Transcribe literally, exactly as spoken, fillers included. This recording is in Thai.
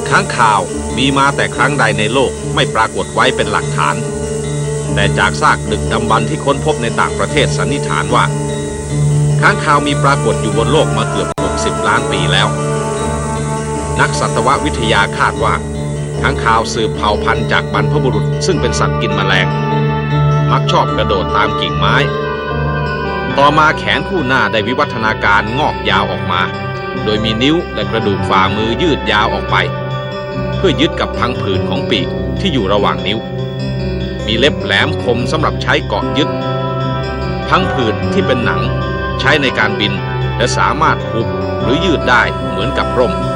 ค้างคาวมีมาแต่ครั้งใดในโลกไม่ปรากฏไว้เป็นหลักฐานแต่จากซากดึกดำบรรพ์ที่ค้นพบในต่างประเทศสันนิษฐานว่าค้างคาวมีปรากฏอยู่บนโลกมาเกือบหกสิบล้านปีแล้วนักสัตววิทยาคาดว่าค้างคาวสืบเผ่าพันธุ์จากบรรพบุรุษซึ่งเป็นสัตว์กินแมลงมักชอบกระโดดตามกิ่งไม้ต่อมาแขนคู่หน้าได้วิวัฒนาการงอกยาวออกมาโดยมีนิ้วและกระดูกฝ่ามือยืดยาวออกไปเพื่อยึดกับพังผืดของปีกที่อยู่ระหว่างนิ้วมีเล็บแหลมคมสำหรับใช้เกาะยึดพังผืดที่เป็นหนังใช้ในการบินและสามารถหุบหรือยืดได้เหมือนกับร่ม